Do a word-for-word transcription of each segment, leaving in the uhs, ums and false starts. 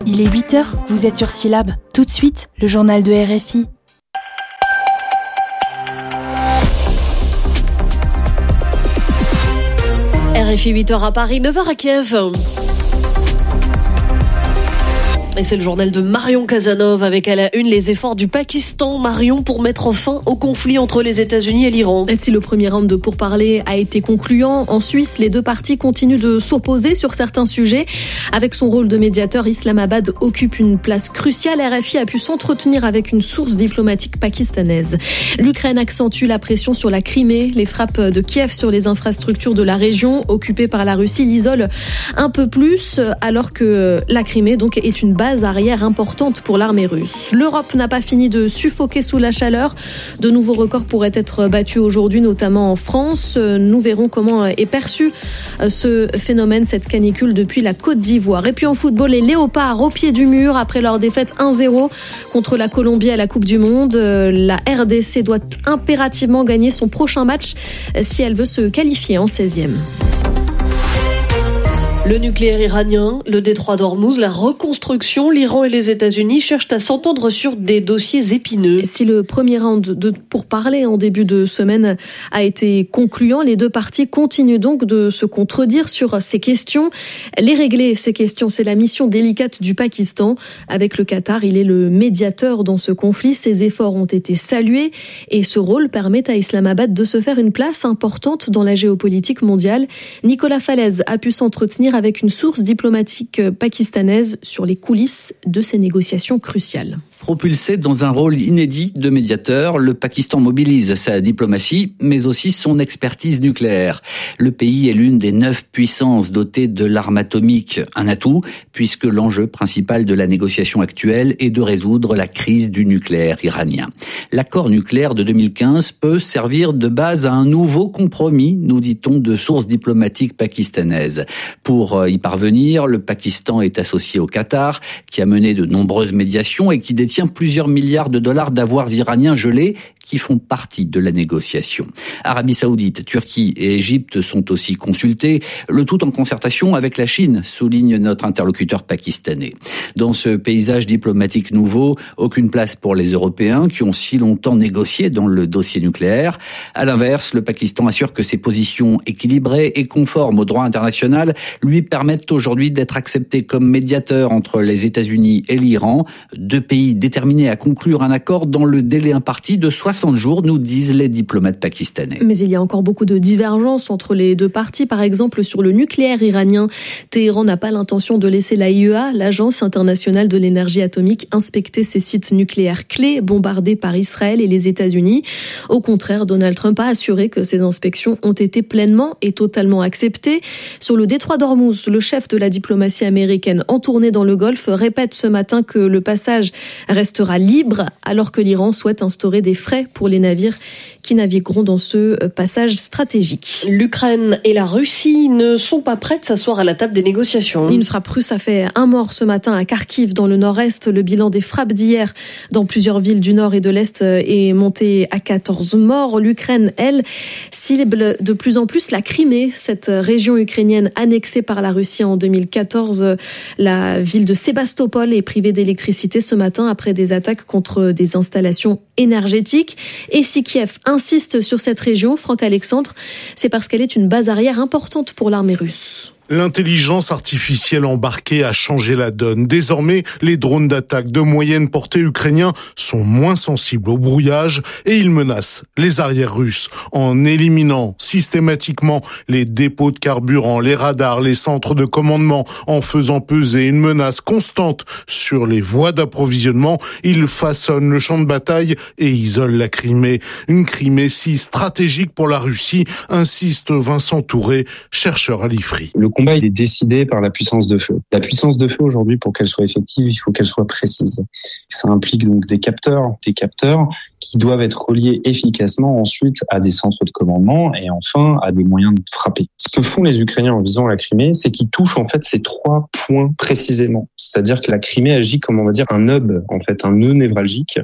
Il est huit heures, vous êtes sur Syllab. Tout de suite, le journal de R F I. R F I huit heures à Paris, neuf heures à Kiev. Et c'est le journal de Marion Casanov avec à la une les efforts du Pakistan, Marion, pour mettre fin au conflit entre les États-Unis et l'Iran. Et si le premier round de pourparlers a été concluant, en Suisse, les deux parties continuent de s'opposer sur certains sujets. Avec son rôle de médiateur, Islamabad occupe une place cruciale. R F I a pu s'entretenir avec une source diplomatique pakistanaise. L'Ukraine accentue la pression sur la Crimée. Les frappes de Kiev sur les infrastructures de la région, occupée par la Russie, l'isolent un peu plus, alors que la Crimée donc, est une base arrière importante pour l'armée russe. L'Europe n'a pas fini de suffoquer sous la chaleur. De nouveaux records pourraient être battus aujourd'hui, notamment en France. Nous verrons comment est perçu ce phénomène, cette canicule depuis la Côte d'Ivoire. Et puis en football, les Léopards au pied du mur après leur défaite un zéro contre la Colombie à la Coupe du Monde. La R D C doit impérativement gagner son prochain match si elle veut se qualifier en seizième. Le nucléaire iranien, le détroit d'Ormuz, la reconstruction, l'Iran et les États-Unis cherchent à s'entendre sur des dossiers épineux. Si le premier round de pourparlers en début de semaine a été concluant, les deux parties continuent donc de se contredire sur ces questions. Les régler, ces questions, c'est la mission délicate du Pakistan. Avec le Qatar, il est le médiateur dans ce conflit. Ses efforts ont été salués et ce rôle permet à Islamabad de se faire une place importante dans la géopolitique mondiale. Nicolas Falaise a pu s'entretenir avec une source diplomatique pakistanaise sur les coulisses de ces négociations cruciales. Propulsé dans un rôle inédit de médiateur, le Pakistan mobilise sa diplomatie, mais aussi son expertise nucléaire. Le pays est l'une des neuf puissances dotées de l'arme atomique, un atout, puisque l'enjeu principal de la négociation actuelle est de résoudre la crise du nucléaire iranien. L'accord nucléaire de deux mille quinze peut servir de base à un nouveau compromis, nous dit-on de sources diplomatiques pakistanaises. Pour y parvenir, le Pakistan est associé au Qatar, qui a mené de nombreuses médiations et qui détient plusieurs milliards de dollars d'avoirs iraniens gelés qui font partie de la négociation. Arabie Saoudite, Turquie et Égypte sont aussi consultés, le tout en concertation avec la Chine, souligne notre interlocuteur pakistanais. Dans ce paysage diplomatique nouveau, aucune place pour les Européens qui ont si longtemps négocié dans le dossier nucléaire. À l'inverse, le Pakistan assure que ses positions équilibrées et conformes au droit international lui permettent aujourd'hui d'être accepté comme médiateur entre les États-Unis et l'Iran, deux pays déterminés à conclure un accord dans le délai imparti de soixante jours, nous disent les diplomates pakistanais. Mais il y a encore beaucoup de divergences entre les deux parties. Par exemple, sur le nucléaire iranien, Téhéran n'a pas l'intention de laisser l'A I E A, l'Agence internationale de l'énergie atomique, inspecter ses sites nucléaires clés bombardés par Israël et les États-Unis. Au contraire, Donald Trump a assuré que ces inspections ont été pleinement et totalement acceptées. Sur le détroit d'Ormuz, le chef de la diplomatie américaine en tournée dans le Golfe répète ce matin que le passage restera libre alors que l'Iran souhaite instaurer des frais pour les navires qui navigueront dans ce passage stratégique. L'Ukraine et la Russie ne sont pas prêtes à s'asseoir à la table des négociations. Une frappe russe a fait un mort ce matin à Kharkiv, dans le nord-est. Le bilan des frappes d'hier dans plusieurs villes du nord et de l'est est monté à quatorze morts. L'Ukraine, elle, cible de plus en plus la Crimée, cette région ukrainienne annexée par la Russie en deux mille quatorze. La ville de Sébastopol est privée d'électricité ce matin après des attaques contre des installations énergétiques. Et si Kiev insiste sur cette région, Franck Alexandre, c'est parce qu'elle est une base arrière importante pour l'armée russe. L'intelligence artificielle embarquée a changé la donne. Désormais, les drones d'attaque de moyenne portée ukrainiens sont moins sensibles au brouillage et ils menacent les arrières russes en éliminant systématiquement les dépôts de carburant, les radars, les centres de commandement, en faisant peser une menace constante sur les voies d'approvisionnement. Ils façonnent le champ de bataille et isolent la Crimée. Une Crimée si stratégique pour la Russie, insiste Vincent Touré, chercheur à l'I F R I. Le combat, il est décidé par la puissance de feu. La puissance de feu, aujourd'hui, pour qu'elle soit effective, il faut qu'elle soit précise. Ça implique donc des capteurs, des capteurs qui doivent être reliés efficacement ensuite à des centres de commandement et enfin à des moyens de frapper. Ce que font les Ukrainiens en visant la Crimée, c'est qu'ils touchent en fait ces trois points précisément. C'est-à-dire que la Crimée agit comme on va dire un hub, en fait, un nœud névralgique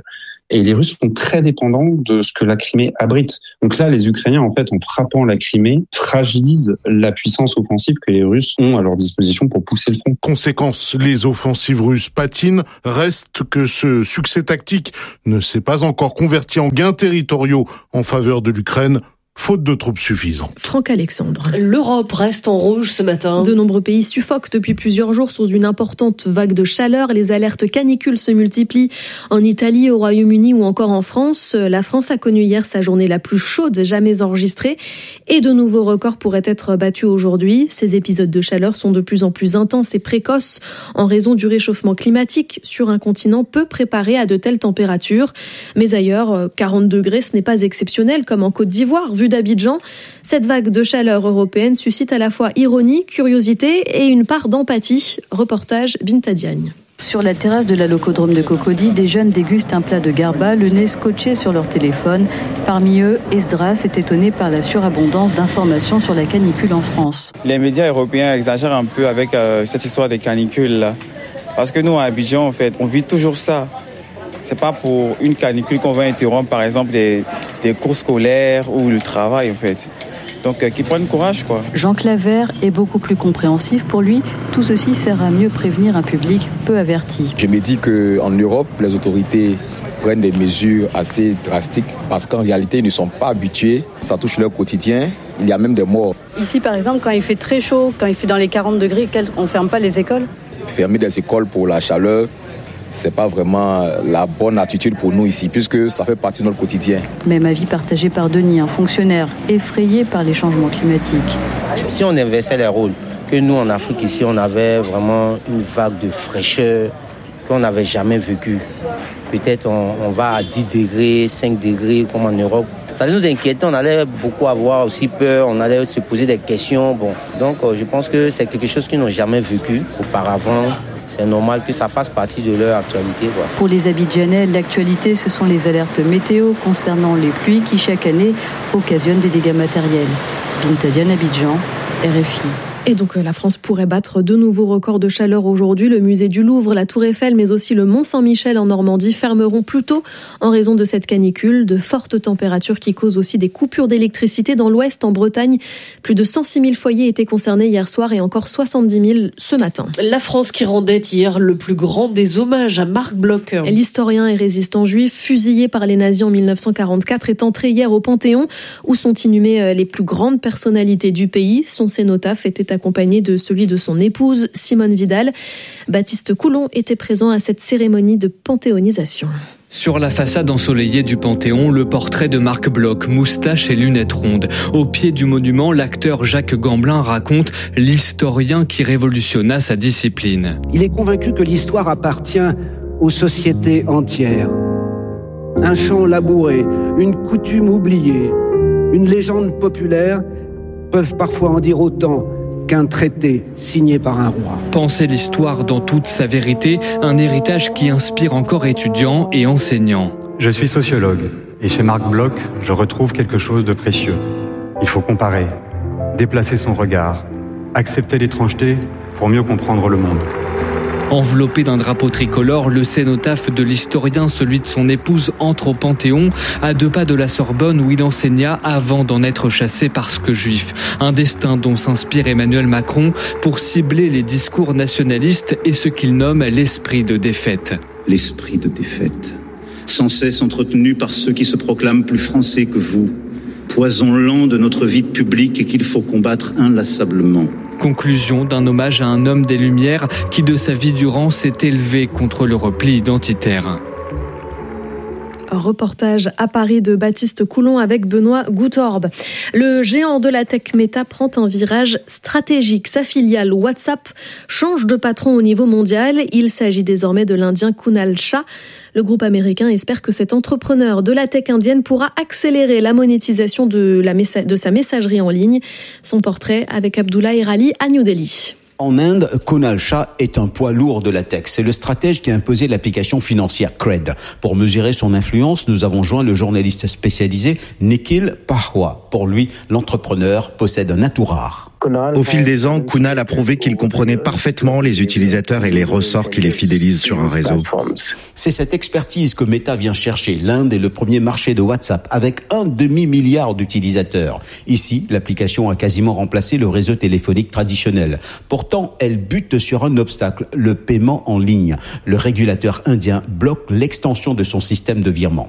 Et les Russes sont très dépendants de ce que la Crimée abrite. Donc là, les Ukrainiens, en fait, en frappant la Crimée, fragilisent la puissance offensive que les Russes ont à leur disposition pour pousser le front. Conséquence, les offensives russes patinent. Reste que ce succès tactique ne s'est pas encore converti en gains territoriaux en faveur de l'Ukraine, faute de troupes suffisantes. Franck Alexandre. L'Europe reste en rouge ce matin. De nombreux pays suffoquent depuis plusieurs jours sous une importante vague de chaleur. Les alertes canicules se multiplient en Italie, au Royaume-Uni ou encore en France. La France a connu hier sa journée la plus chaude jamais enregistrée et de nouveaux records pourraient être battus aujourd'hui. Ces épisodes de chaleur sont de plus en plus intenses et précoces en raison du réchauffement climatique sur un continent peu préparé à de telles températures. Mais ailleurs, quarante degrés, ce n'est pas exceptionnel comme en Côte d'Ivoire, vu d'Abidjan. Cette vague de chaleur européenne suscite à la fois ironie, curiosité et une part d'empathie. Reportage Binta Diagne. Sur la terrasse de la locodrome de Cocody, des jeunes dégustent un plat de garba, le nez scotché sur leur téléphone. Parmi eux, Esdras est étonné par la surabondance d'informations sur la canicule en France. Les médias européens exagèrent un peu avec euh, cette histoire des canicules là. Parce que nous, à Abidjan, en fait, on vit toujours ça. C'est pas pour une canicule qu'on va interrompre, par exemple, des, des cours scolaires ou le travail, en fait. Donc, euh, qu'ils prennent courage, quoi. Jean Claver est beaucoup plus compréhensif. Pour lui, tout ceci sert à mieux prévenir un public peu averti. Je me dis qu'en Europe, les autorités prennent des mesures assez drastiques parce qu'en réalité, ils ne sont pas habitués. Ça touche leur quotidien. Il y a même des morts. Ici, par exemple, quand il fait très chaud, quand il fait dans les quarante degrés, on ne ferme pas les écoles ? Fermer des écoles pour la chaleur, c'est pas vraiment la bonne attitude pour nous ici, puisque ça fait partie de notre quotidien. Même avis partagé par Denis, un fonctionnaire effrayé par les changements climatiques. Si on inversait les rôles, que nous en Afrique ici, on avait vraiment une vague de fraîcheur qu'on n'avait jamais vécue. Peut-être on, on va à dix degrés, cinq degrés comme en Europe. Ça nous inquiétait, on allait beaucoup avoir aussi peur, on allait se poser des questions. Bon. Donc je pense que c'est quelque chose qu'ils n'ont jamais vécu auparavant. C'est normal que ça fasse partie de leur actualité, quoi. Pour les Abidjanais, l'actualité, ce sont les alertes météo concernant les pluies qui, chaque année, occasionnent des dégâts matériels. Binta Diagne, Abidjan, R F I. Et donc la France pourrait battre de nouveaux records de chaleur aujourd'hui. Le musée du Louvre, la Tour Eiffel, mais aussi le Mont-Saint-Michel en Normandie fermeront plus tôt en raison de cette canicule. De fortes températures qui causent aussi des coupures d'électricité dans l'ouest, en Bretagne. Plus de cent six mille foyers étaient concernés hier soir et encore soixante-dix mille ce matin. La France qui rendait hier le plus grand des hommages à Marc Bloch. L'historien et résistant juif, fusillé par les nazis en mille neuf cent quarante-quatre, est entré hier au Panthéon où sont inhumées les plus grandes personnalités du pays. Son cénotaphe était accompagné de celui de son épouse, Simone Vidal. Baptiste Coulon était présent à cette cérémonie de panthéonisation. Sur la façade ensoleillée du Panthéon, le portrait de Marc Bloch, moustache et lunettes rondes. Au pied du monument, l'acteur Jacques Gamblin raconte l'historien qui révolutionna sa discipline. Il est convaincu que l'histoire appartient aux sociétés entières. Un champ labouré, une coutume oubliée, une légende populaire peuvent parfois en dire autant qu'un traité signé par un roi. Penser l'histoire dans toute sa vérité, un héritage qui inspire encore étudiants et enseignants. Je suis sociologue et chez Marc Bloch, je retrouve quelque chose de précieux. Il faut comparer, déplacer son regard, accepter l'étrangeté pour mieux comprendre le monde. Enveloppé d'un drapeau tricolore, le cénotaphe de l'historien, celui de son épouse, entre au Panthéon, à deux pas de la Sorbonne où il enseigna avant d'en être chassé parce que juif. Un destin dont s'inspire Emmanuel Macron pour cibler les discours nationalistes et ce qu'il nomme l'esprit de défaite. L'esprit de défaite, sans cesse entretenu par ceux qui se proclament plus français que vous. Poison lent de notre vie publique et qu'il faut combattre inlassablement. Conclusion d'un hommage à un homme des Lumières qui, de sa vie durant, s'est élevé contre le repli identitaire. Reportage à Paris de Baptiste Coulon avec Benoît Goutorbe. Le géant de la tech Meta prend un virage stratégique. Sa filiale WhatsApp change de patron au niveau mondial. Il s'agit désormais de l'Indien Kunal Shah. Le groupe américain espère que cet entrepreneur de la tech indienne pourra accélérer la monétisation de, la messa- de sa messagerie en ligne. Son portrait avec Abdullah Irali à New Delhi. En Inde, Kunal Shah est un poids lourd de la tech. C'est le stratège qui a imposé l'application financière Cred. Pour mesurer son influence, nous avons joint le journaliste spécialisé Nikhil Pahwa. Pour lui, l'entrepreneur possède un atout rare. Au fil des ans, Kunal a prouvé qu'il comprenait parfaitement les utilisateurs et les ressorts qui les fidélisent sur un réseau. C'est cette expertise que Meta vient chercher. L'Inde est le premier marché de WhatsApp avec un demi-milliard d'utilisateurs. Ici, l'application a quasiment remplacé le réseau téléphonique traditionnel. Pourtant, elle bute sur un obstacle, le paiement en ligne. Le régulateur indien bloque l'extension de son système de virement.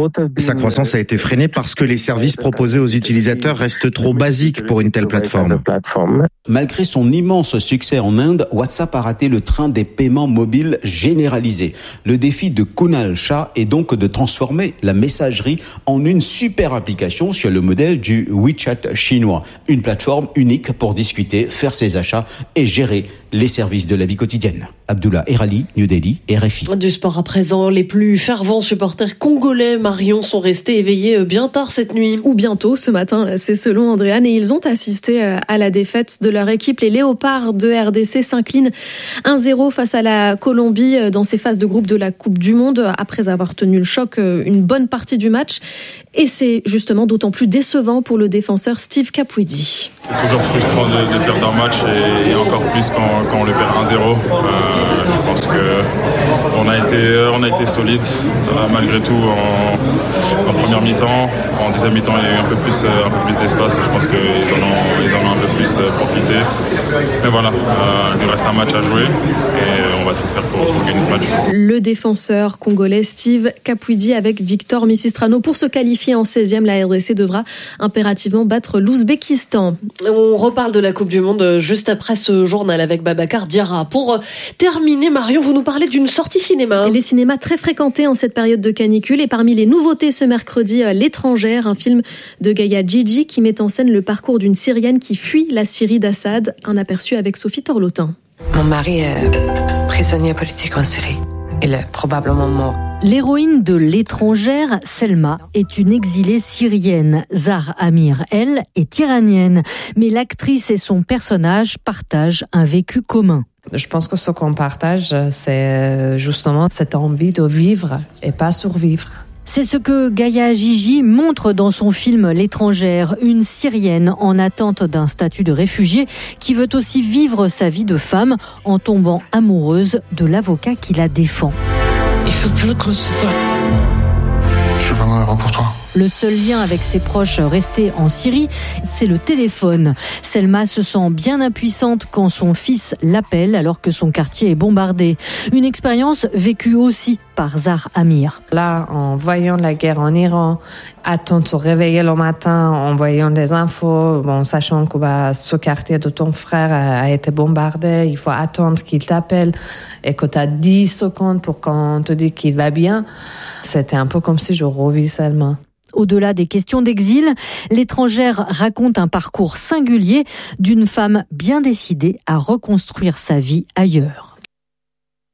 Sa croissance a été freinée parce que les services proposés aux utilisateurs restent trop basiques pour une telle plateforme. Malgré son immense succès en Inde, WhatsApp a raté le train des paiements mobiles généralisés. Le défi de Kunal Shah est donc de transformer la messagerie en une super application sur le modèle du WeChat chinois. Une plateforme unique pour discuter, faire ses achats et gérer les services de la vie quotidienne. Abdullah Erali, New Delhi, R F I. Du sport à présent, les plus fervents supporters congolais, Marion, sont restés éveillés bien tard cette nuit. Ou bientôt ce matin, c'est selon Andréane, et ils ont assisté à la défaite de leur équipe. Les Léopards de R D C s'inclinent un zéro face à la Colombie dans ces phases de groupe de la Coupe du Monde, après avoir tenu le choc une bonne partie du match. Et c'est justement d'autant plus décevant pour le défenseur Steve Capuidi. C'est toujours frustrant de, de perdre un match et, et encore plus quand, quand on le perd un zéro. Euh, je pense qu'on a été, on a été solide euh, malgré tout en, en première mi-temps. En deuxième mi-temps, il y a eu un peu plus, un peu plus d'espace et je pense qu'ils en ont, ils en ont un peu plus profité. Mais voilà, euh, il reste un match à jouer et on va tout faire pour, pour gagner ce match. Le défenseur congolais Steve Capuidi avec Victor Misistrano. Pour se qualifier en seizième, la R D C devra impérativement battre l'Ouzbékistan. On reparle de la Coupe du Monde juste après ce journal avec Babacar Diarra. Pour terminer, Marion, vous nous parlez d'une sortie cinéma. Les cinémas très fréquentés en cette période de canicule. Et parmi les nouveautés ce mercredi, L'étrangère, un film de Gaïa Djidji qui met en scène le parcours d'une Syrienne qui fuit la Syrie d'Assad. Un aperçu avec Sophie Torlotin. Mon mari est prisonnier politique en Syrie. Il est probablement mort. L'héroïne de L'étrangère, Selma, est une exilée syrienne. Zahra Amir, elle, est iranienne. Mais l'actrice et son personnage partagent un vécu commun. Je pense que ce qu'on partage, c'est justement cette envie de vivre et pas survivre. C'est ce que Gaïa Djidji montre dans son film L'étrangère, une Syrienne en attente d'un statut de réfugiée qui veut aussi vivre sa vie de femme en tombant amoureuse de l'avocat qui la défend. Il faut plus qu'on se voit. Je suis vraiment heureux pour toi. Le seul lien avec ses proches restés en Syrie, c'est le téléphone. Selma se sent bien impuissante quand son fils l'appelle alors que son quartier est bombardé. Une expérience vécue aussi par Zahra Amir. Là, en voyant la guerre en Iran, attendre de se réveiller le matin, en voyant les infos, bon, sachant que bah, ce quartier de ton frère a, a été bombardé, il faut attendre qu'il t'appelle et que tu as dix secondes pour qu'on te dise qu'il va bien, c'était un peu comme si je revis Selma. Au-delà des questions d'exil, L'étrangère raconte un parcours singulier d'une femme bien décidée à reconstruire sa vie ailleurs.